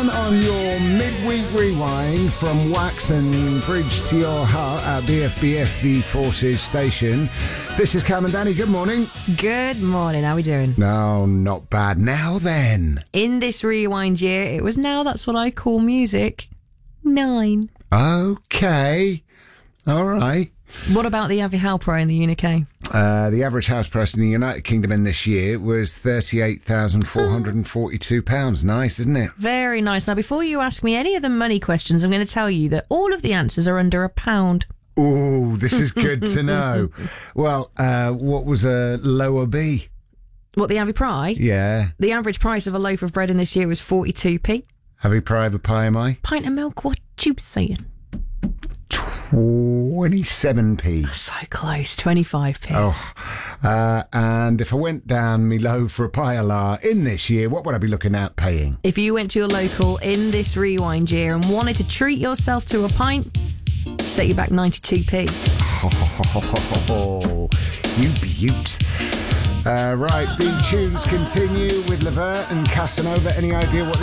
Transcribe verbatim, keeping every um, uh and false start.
One on your midweek rewind from Wax and Bridge to Your Heart at B F B S, the Forces Station. This is Cam and Danny. Good morning. Good morning. How are we doing? No, not bad. Now then. In this rewind year, it was Now That's What I Call Music. Nine. Okay. All right. What about the Avi Halpro in the U K? Uh, the average house price in the United Kingdom in this year was thirty-eight thousand four hundred forty-two pounds. Nice, isn't it? Very nice. Now, before you ask me any of the money questions, I'm going to tell you that all of the answers are under a pound. Ooh, this is good to know. Well, uh, what was a lower B? What, the Avi Pry? Yeah. The average price of a loaf of bread in this year was forty-two p. Avi Pry of a pie, am I? Pint of milk, what you saying? twenty-seven p. So close, twenty-five p. Oh, uh, and if I went down me low for a pie a la in this year, what would I be looking at paying? If you went to your local in this rewind year and wanted to treat yourself to a pint, set you back ninety-two p. Oh, you beaut. Uh, right, the tunes continue with Levert and Casanova. Any idea what